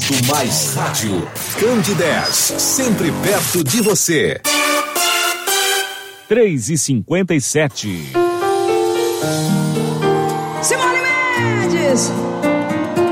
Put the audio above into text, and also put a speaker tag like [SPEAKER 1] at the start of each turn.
[SPEAKER 1] Muito Mais Rádio. Candidez, sempre perto de você.
[SPEAKER 2] 3h57.
[SPEAKER 3] Simone Mendes!